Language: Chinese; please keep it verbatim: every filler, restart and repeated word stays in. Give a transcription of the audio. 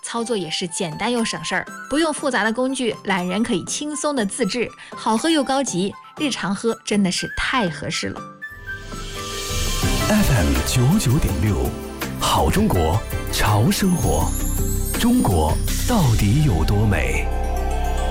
操作也是简单又省事儿，不用复杂的工具，懒人可以轻松的自制，好喝又高级，日常喝真的是太合适了。 F M 九九点六，好中国，潮生活，中国到底有多美？